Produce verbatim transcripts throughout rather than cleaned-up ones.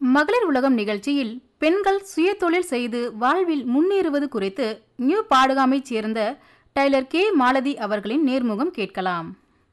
மகளிர் உலகம் நிகழ்ச்சியில் பெண்கள் சுயதொழில் செய்து வாழ்வில் முன்னேறுவது குறித்து நியூ பாடுகாமைச் சேர்ந்த டைலர் கே மாலதி அவர்களின் நேர்முகம் கேட்கலாம்.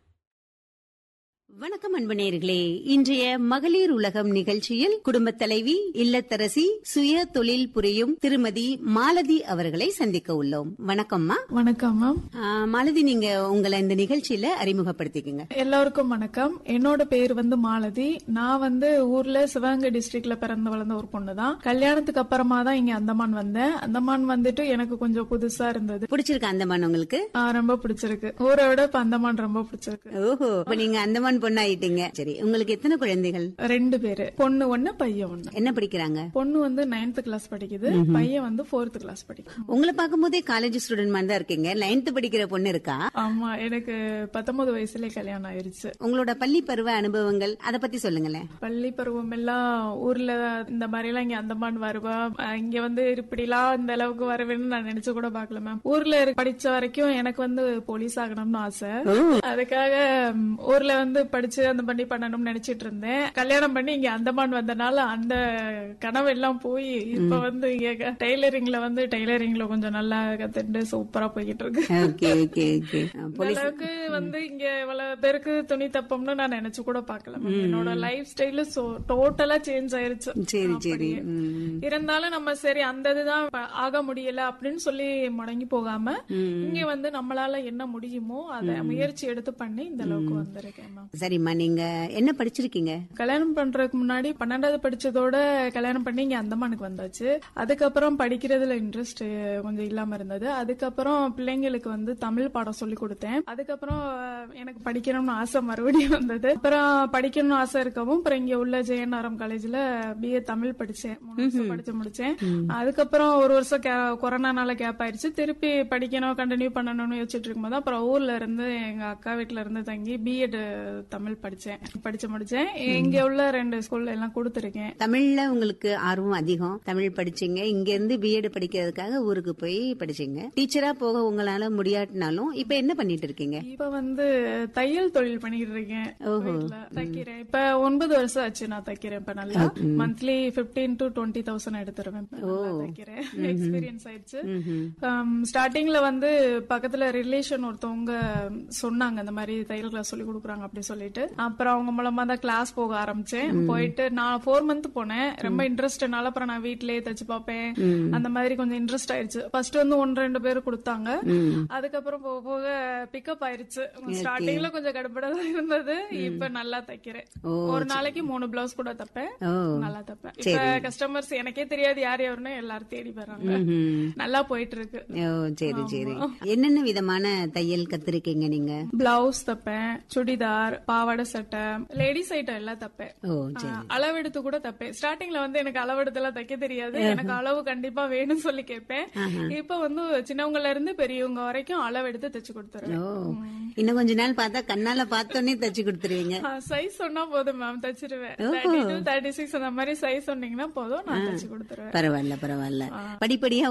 வணக்கம் அன்பு நேயர்களே, இன்றைய மகளிர் உலகம் நிகழ்ச்சியில் குடும்பத் தலைவி, இல்லத்தரசி, சுய தொழில் புரியும் திருமதி மாலதி அவர்களை சந்திக்க உள்ளோம். வணக்கம்மா. வணக்கம் மேம். மாலதி, நீங்க உங்களை இந்த நிகழ்ச்சியில அறிமுகப்படுத்திக்கங்க. எல்லாருக்கும் வணக்கம். என்னோட பேர் வந்து மாலதி. நான் வந்து ஊர்ல சிவகங்கை டிஸ்ட்ரிக்ட்ல பிறந்து வளர்ந்த ஒரு பொண்ணு தான். கல்யாணத்துக்கு அப்புறமா தான் இங்க அந்தமான் வந்தேன். அந்தமான் வந்துட்டு எனக்கு கொஞ்சம் புதுசா இருந்தது. பிடிச்சிருக்கு அந்தமான் உங்களுக்கு? ரொம்ப பிடிச்சிருக்கு. ஊரை விட இப்ப அந்தமான் ரொம்ப பிடிச்சிருக்கு. ஓஹோ, இப்ப நீங்க அந்தமான் பொண்ணாயிட்டீங்க. சரி, உங்களுக்கு எத்தனை குழந்தைகள்? ரெண்டு பேரு, பொண்ணு ஒண்ணு பையன் ஒண்ணு. என்ன படிக்கிறாங்க? பொண்ணு வந்து நைன்த் கிளாஸ் படிக்குது, பையன் வந்து போர்த் கிளாஸ் படிக்குது. உங்களை பார்க்கும் போதே காலேஜ் ஸ்டூடெண்ட் மாதிரி தான் இருக்கீங்க. நைன்த் படிக்கிற பொண்ணு இருக்கா? ஆமா, எனக்கு பத்தொன்பது வயசுல கல்யாணம் ஆயிருச்சு. உங்களோட பள்ளி பருவ அனுபவங்கள் அதை பத்தி சொல்லுங்களேன். பள்ளி பருவம் எல்லாம் ஊர்ல இந்த மாதிரி எல்லாம் இங்க அந்தமான் வருவா, இங்க வந்து இப்படி எல்லாம் இந்த அளவுக்கு வருவேன்னு நான் நினைச்சு கூட பாக்கல மேம். ஊர்ல படிச்ச வரைக்கும் எனக்கு வந்து போலீஸ் ஆகணும்னு ஆசை. அதுக்காக ஊர்ல வந்து படிச்சு அந்த பண்ணி பண்ணணும்னு நினைச்சிட்டு இருந்தேன். கல்யாணம் பண்ணி இங்க அந்தமான் வந்தனால அந்த கனவு எல்லாம் போய் இப்ப வந்து இங்க டெய்லரிங்ல வந்து டெய்லரிங்ல கொஞ்சம் நல்லா கத்துட்டு சூப்பரா போய்கிட்டு இருக்கு. அளவுக்கு வந்து இங்க இவ்வளவு பேருக்கு துணி தப்பம்னு நான் நினைச்சு கூட பாக்கல. என்னோட லைஃப் ஸ்டைல டோட்டலா சேஞ்ச் ஆயிருச்சு. சரி சரி. இருந்தாலும் நம்ம சரி அந்த இதுதான் ஆக முடியல அப்படின்னு சொல்லி முடங்கி போகாம இங்க வந்து நம்மளால என்ன முடியுமோ அதை முயற்சி எடுத்து பண்ணி இந்த அளவுக்கு வந்திருக்கேன். சரிம்மா, நீங்க என்ன படிச்சிருக்கீங்க? கல்யாணம் பண்றதுக்கு முன்னாடி பன்னெண்டாவது படிச்சதோட கல்யாணம் பண்ணி இங்க அந்தமானுக்கு வந்தாச்சு. அதுக்கப்புறம் படிக்கிறதுல இன்ட்ரெஸ்ட் கொஞ்சம் இல்லாம இருந்தது. அதுக்கப்புறம் பிள்ளைங்களுக்கு வந்து தமிழ் பாடம் சொல்லி கொடுத்தேன். அதுக்கப்புறம் எனக்கு படிக்கணும்னு ஆசை மறுபடியும் வந்தது. அப்புறம் படிக்கணும்னு ஆசை இருக்கவும் அப்புறம் இங்க உள்ள ஜெயநாரம் காலேஜ்ல பிஏ தமிழ் படிச்சேன். மூணு வருஷம் படிச்சு முடிச்சேன். அதுக்கப்புறம் ஒரு வருஷம் கொரோனானால கேப் ஆயிடுச்சு. திருப்பி படிக்கணும் கண்டினியூ பண்ணணும்னு யோசிச்சுட்டு இருக்கும்போது அப்புறம் ஊர்ல இருந்து எங்க அக்கா வீட்டுல இருந்து தங்கி பிஎட் தமிழ் படிச்சேன். படிச்சு முடிச்சேன். இங்க உள்ள ரெண்டு ஸ்கூல்ல எல்லாம் கொடுத்திருக்கேன். தமிழ்ல உங்களுக்கு ஆர்வம் அதிகம். தமிழ் படிச்சீங்க. இங்க இருந்து பிஎட் படிக்கிறதுக்காக ஊருக்கு போய் படிச்சீங்க. டீச்சரா போக உங்களால முடியாட்டினாலும் இப்ப என்ன பண்ணிட்டு இருக்கீங்க? இப்ப வந்து தையல் தொழில் பண்ணிட்டு இருக்கேன். தைக்கிறேன். இப்ப ஒன்பது வருஷம் ஆச்சு நான் தைக்கிறேன். இப்ப நல்லா monthly fifteen to twenty thousand எடுத்துருவேன். தைக்கிறேன். எக்ஸ்பீரியன்ஸ் ஆயிடுச்சு. ஸ்டார்டிங்ல வந்து பக்கத்துல ரிலேஷன் ஒருத்தவங்க சொன்னாங்க இந்த மாதிரி தையல் கிளாஸ் சொல்லி கொடுக்குறாங்க அப்படி சொல்லிட்டு அப்புறம் அவங்க மூலமா தான் கிளாஸ் போக ஆரம்பிச்சேன். போயிட்டு நான் ஃபோர் மந்த் போனேன். ரொம்ப இன்ட்ரெஸ்ட்னால அப்புறம் நான் வீட்லயே தச்சு பாப்பேன். அந்த மாதிரி கொஞ்சம் இன்ட்ரெஸ்ட் ஆயிடுச்சு. ஃபர்ஸ்ட் வந்து ஒன்னு ரெண்டு பேர் கொடுத்தாங்க. அதுக்கப்புறம் போக போக பிக்கப் ஆயிருச்சு. ஸ்டார்டிங்ல கொஞ்சம் கடுப்படதான் இருந்தது. இப்ப நல்லா தைக்கிறேன். ஒரு நாளைக்கு மூணு பிளவுஸ் கூட தைப்பேன். நல்லா தைப்பேன். இப்ப கஸ்டமர்ஸ் எனக்கே தெரியாது யார் யாருன்னு எல்லாரும் தேடி வர்றாங்க. நல்லா போயிட்டு இருக்கு. சரி சரி. என்னென்ன விதமான தையல் கத்திருக்கீங்க நீங்க? பிளவுஸ் தைப்பேன், சுடிதார், பாவாடை சட்டை, லேடிஸ் ஐட்டம் எல்லாம் தப்பேன். அளவெடுத்து கூட தப்பேன். ஸ்டார்டிங்ல வந்து எனக்கு அளவெடுத்து எல்லாம் தைக்க தெரியாது. எனக்கு அளவு கண்டிப்பா வேணும்னு சொல்லி கேட்பேன். இப்ப வந்து சின்னவங்கல இருந்து பெரியவங்க வரைக்கும் அளவெடுத்து தைச்சு கொடுத்துருவேன். இன்னும் கொஞ்ச நாள் பார்த்தா கண்ணால பார்த்தோன்னே தச்சு கொடுத்துருவீங்க. சைஸ் சொன்னா போதும் ma'am, தச்சிருவேன். Thirty two thirty six அந்த மாதிரி சைஸ் சொன்னீங்கன்னா போதும், நான் தச்சு கொடுத்துருவேன். பரவாயில்ல பரவாயில்ல. படிப்படியா